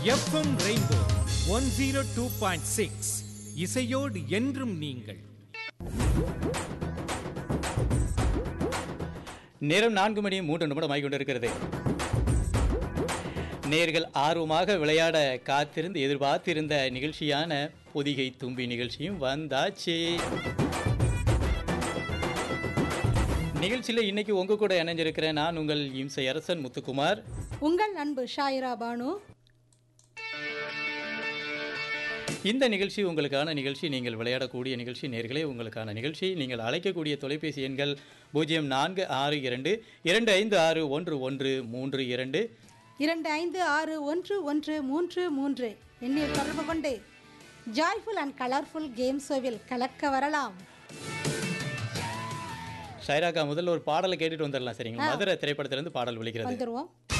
FM rainbow 102.6 இசையோடு என்றும் நீங்கள். நேரம் 4:03 கொண்டிருக்கிறது. நேர்கள் ஆர்வமாக விளையாட காத்திருந்து எதிர்பார்த்திருந்த நிகழ்ச்சியான பொதிகை தும்பி நிகழ்ச்சியும் வந்தாச்சு. நிகழ்ச்சியில் இன்னைக்கு உங்க கூட இணைஞ்சிருக்கிறேன் நான் உங்கள் இம்சை அரசன் முத்துக்குமார், உங்கள் அன்பு ஷாயிரா பானு. இந்த நிகழ்ச்சி உங்களுக்கான நிகழ்ச்சி, நீங்கள் விளையாடக்கூடிய நிகழ்ச்சி. நேர்களே, உங்களுக்கான நிகழ்ச்சி. நீங்கள் அழைக்கக்கூடிய தொலைபேசி எண்கள் 0462 2561 2561 எண்ணில் தொடர்பு கொண்டு ஜாய்ஃபுல் அண்ட் கலர்ஃபுல் கேம் ஷோவில் கலக்க வரலாம். ஷைராக்கா, முதல்ல ஒரு பாடலை கேட்டுட்டு வந்துடலாம் சரிங்களா? மதுரை திரைப்படத்திலிருந்து பாடல் விളിக்கிறது. வந்துருவோம்.